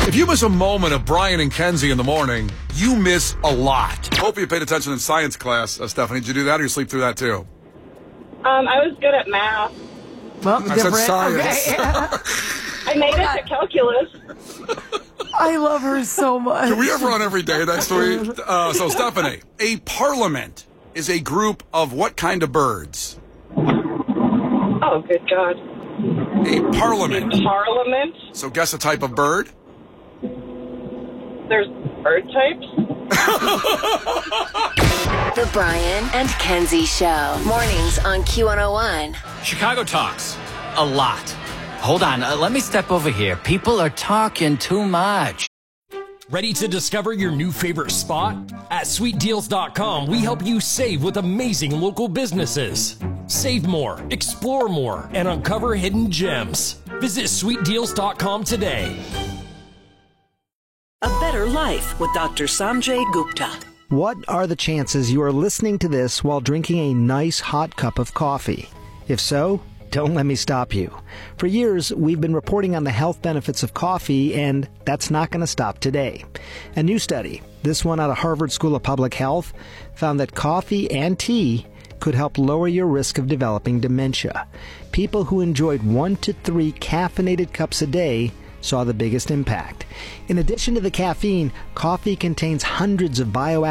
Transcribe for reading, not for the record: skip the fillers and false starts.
If you miss a moment of Brian and Kenzie in the morning, you miss a lot. Hope you paid attention in science class, Stephanie. Did you do that or you sleep through that too? I was good at math. Well, I said science. Okay. I made it to calculus. I love her so much. Can we have her on every day next week? So, Stephanie, a parliament is a group of what kind of birds? Oh, good God. A parliament. Parliament? So guess a type of bird? There's bird types? The Brian and Kenzie Show. Mornings on Q101. Chicago talks a lot. Hold on, let me step over here. People are talking too much. Ready to discover your new favorite spot? At sweetdeals.com, we help you save with amazing local businesses. Save more, explore more, and uncover hidden gems. Visit sweetdeals.com today. A better life with Dr. Sanjay Gupta. What are the chances you are listening to this while drinking a nice hot cup of coffee? If so, don't let me stop you. For years, we've been reporting on the health benefits of coffee, and that's not going to stop today. A new study, this one out of Harvard School of Public Health, found that coffee and tea could help lower your risk of developing dementia. People who enjoyed 1 to 3 caffeinated cups a day saw the biggest impact. In addition to the caffeine, coffee contains hundreds of bioactive